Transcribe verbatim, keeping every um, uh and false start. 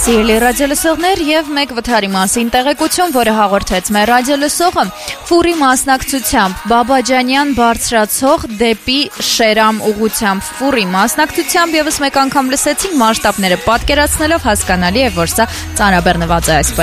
Սիրելի ռադիոլսողներ և մեկ վթարի մասին տեղեկություն, որը հաղորդեց մեր ռադիոլսողը ֆուրի մասնակցությամբ Բաբաջանյան բարձրացող դեպի Շերամ ուղղությամբ ֆուրի մասնակցությամբ եւս մեկ անգամ լսեցինք մասշտաբները պատկերացնելով հասկանալի է, որ սա ծանրաբեռնված է այսպես։